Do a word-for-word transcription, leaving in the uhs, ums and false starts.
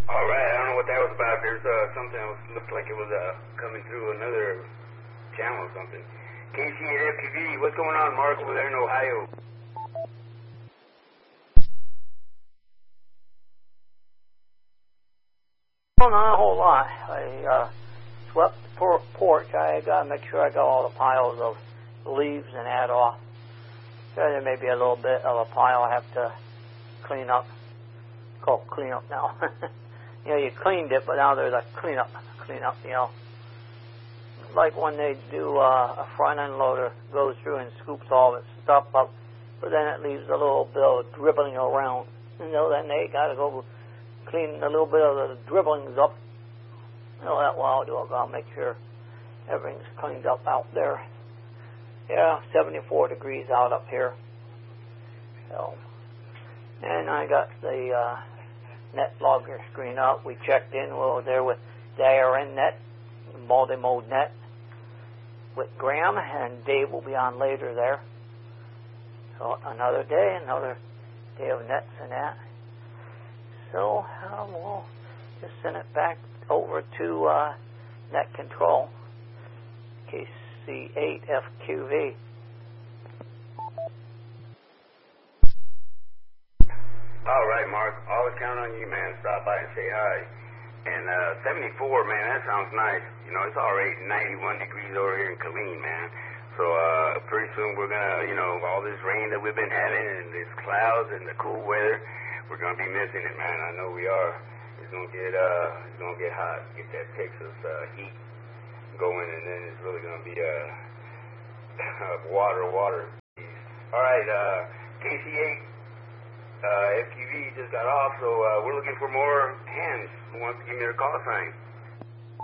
All right, I don't know what that was about. There's uh, something that was, looked like it was uh, coming through another channel or something. K C eight F Q V, what's going on, Mark, over there in Ohio? Well, not a whole lot. I uh, swept the por- porch. I got to make sure I got all the piles of leaves and that off. So there may be a little bit of a pile I have to clean up. Called clean up now. You know, you cleaned it, but now there's a clean up, clean up, you know. Like when they do uh, a front end loader, goes through and scoops all its stuff up, but then it leaves a little bit of dribbling around. You know, then they got to go clean a little bit of the dribblings up. You know, that while I'll do, I'll make sure everything's cleaned up out there. Yeah, seventy-four degrees out up here. So, and I got the uh, net logger screen up. We checked in. We were there with the A R N net, multi-mode net, with Graham, and Dave will be on later there. So another day, another day of nets and that. So um, we'll just send it back over to uh, net control, K C eight F Q V. All right, Mark, always count on you, man. Stop by and say hi. And uh, seventy-four, man, that sounds nice. You know, it's already ninety-one degrees over here in Killeen, man. So uh, pretty soon we're going to, you know, all this rain that we've been having and these clouds and the cool weather, we're going to be missing it, man. I know we are. It's going to get uh, it's going to get hot, get that Texas uh, heat going, and then it's really going to be uh, water, water. All right, uh, K C eight uh, F Q V just got off, so uh, we're looking for more hands who wants to give me their call sign.